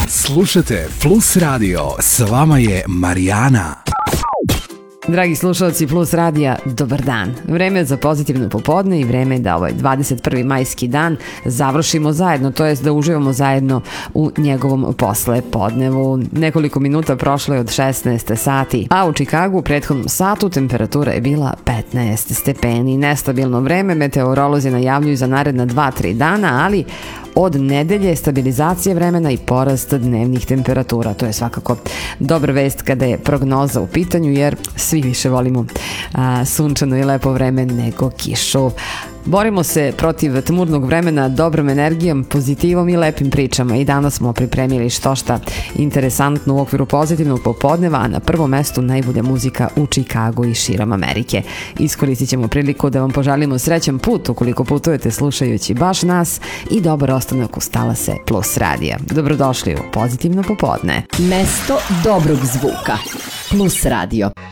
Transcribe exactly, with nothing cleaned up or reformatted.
Slušajte Plus Radio, s vama je Marijana. Dragi slušalci Plus radija, dobar dan. Vreme je za pozitivno popodne i vreme je da ovaj dvadeset prvi majski dan završimo zajedno, to jest da uživamo zajedno u njegovom posle podnevu. Nekoliko minuta prošlo je od šesnaest sati, a u Čikagu u prethodnom satu temperatura je bila petnaest stepeni. Nestabilno vreme meteorolozi najavljuju za naredna dva tri dana, ali od nedelje stabilizacije vremena i porast dnevnih temperatura. To je svakako dobra vest kada je prognoza u pitanju, jer svi više volimo a, sunčano i lepo vreme nego kišu. Borimo se protiv tmurnog vremena dobrom energijom, pozitivom i lepim pričama i danas smo pripremili što šta interesantno u okviru pozitivnog popodneva, a na prvom mestu najbolja muzika u Čikagu i širom Amerike. Iskoristit ćemo priliku da vam poželimo srećan put ukoliko putujete slušajući baš nas i dobar ostanak uz talase Plus radija. Dobrodošli u pozitivno popodne. Mesto dobrog zvuka. Plus radio.